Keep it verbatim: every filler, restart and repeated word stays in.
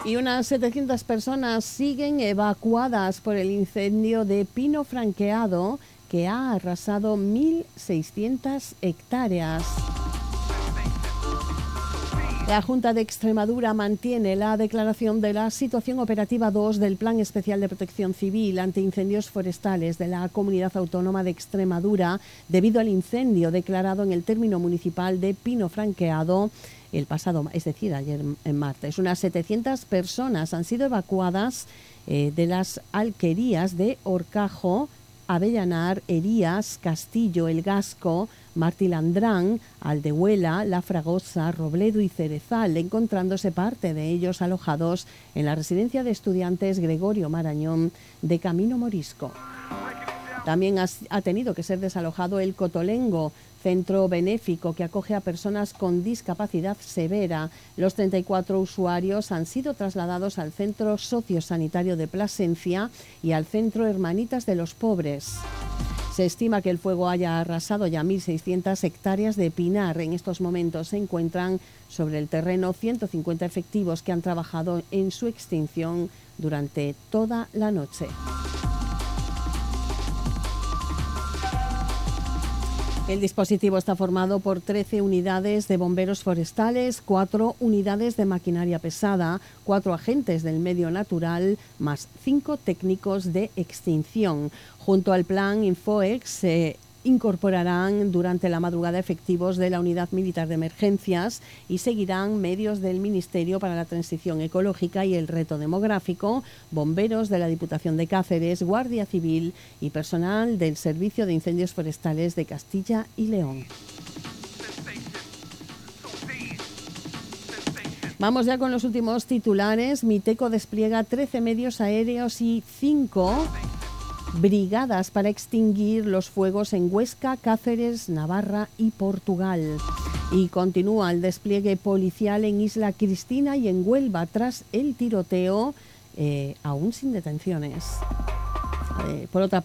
Y unas setecientas personas siguen evacuadas por el incendio de pino franqueado que ha arrasado mil seiscientas hectáreas. La Junta de Extremadura mantiene la declaración de la situación operativa dos del Plan Especial de Protección Civil ante incendios forestales de la Comunidad Autónoma de Extremadura debido al incendio declarado en el término municipal de Pino Franqueado el pasado, es decir, ayer en martes. Unas setecientas personas han sido evacuadas eh, de las alquerías de Horcajo, Avellanar, Herías, Castillo, El Gasco, Martilandrán, Aldehuela, La Fragosa, Robledo y Cerezal, encontrándose parte de ellos alojados en la residencia de estudiantes Gregorio Marañón de Camino Morisco. También ha, ha tenido que ser desalojado el Cotolengo, centro benéfico que acoge a personas con discapacidad severa. Los treinta y cuatro usuarios han sido trasladados al Centro Sociosanitario de Plasencia y al Centro Hermanitas de los Pobres. Se estima que el fuego haya arrasado ya mil seiscientas hectáreas de pinar. En estos momentos se encuentran sobre el terreno ciento cincuenta efectivos que han trabajado en su extinción durante toda la noche. El dispositivo está formado por trece unidades de bomberos forestales, cuatro unidades de maquinaria pesada, cuatro agentes del medio natural, más cinco técnicos de extinción. Junto al plan Infoex se incorporarán durante la madrugada efectivos de la Unidad Militar de Emergencias y seguirán medios del Ministerio para la Transición Ecológica y el Reto Demográfico, bomberos de la Diputación de Cáceres, Guardia Civil y personal del Servicio de Incendios Forestales de Castilla y León. Vamos ya con los últimos titulares. Miteco despliega trece medios aéreos y cinco brigadas para extinguir los fuegos en Huesca, Cáceres, Navarra y Portugal. Y continúa el despliegue policial en Isla Cristina y en Huelva tras el tiroteo, eh, aún sin detenciones. Eh, por otra